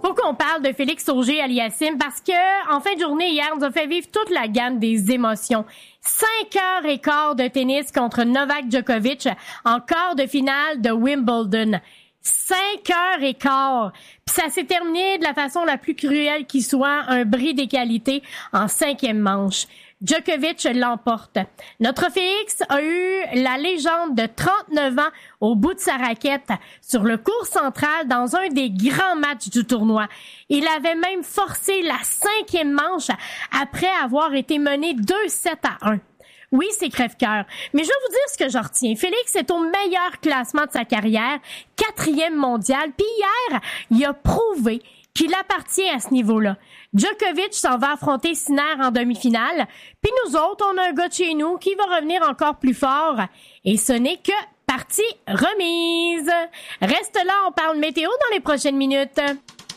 Faut qu'on parle de Félix Auger-Aliassime parce que, en fin de journée, hier, nous a fait vivre toute la gamme des émotions. 5h15 de tennis contre Novak Djokovic en quart de finale de Wimbledon. 5h15. Puis ça s'est terminé de la façon la plus cruelle qui soit, un bris d'égalité en 5e manche. Djokovic l'emporte. Notre Félix a eu la légende de 39 ans au bout de sa raquette sur le court central dans un des grands matchs du tournoi. Il avait même forcé la 5e manche après avoir été mené 2-7-1. Oui, c'est crève-cœur. Mais je vais vous dire ce que je retiens. Félix est au meilleur classement de sa carrière, 4e mondial. Puis hier, il a prouvé qu'il appartient à ce niveau-là. Djokovic s'en va affronter Sinner en demi-finale. Puis nous autres, on a un gars de chez nous qui va revenir encore plus fort. Et ce n'est que partie remise. Reste là, on parle météo dans les prochaines minutes.